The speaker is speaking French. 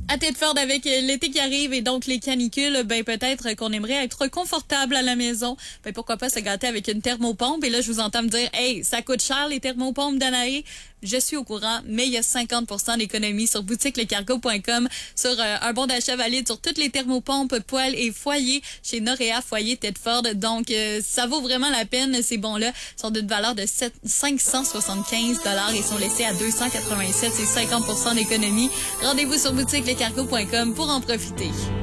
À Tedford, avec l'été qui arrive et donc les canicules, ben peut-être qu'on aimerait être confortable à la maison. Ben pourquoi pas se gâter avec une thermopompe. Et là, je vous entends me dire, hey, ça coûte cher les thermopompes Danae. Je suis au courant, mais il y a 50% d'économie sur boutiquelecargo.com sur un bon d'achat valide sur toutes les thermopompes, poêles et foyers chez Norea Foyer Tedford. Donc, ça vaut vraiment la peine. Ces bons-là sont d'une valeur de 575 $ et sont laissés à 287. C'est 50% d'économie. Rendez-vous sur boutiquelecargo.com pour en profiter.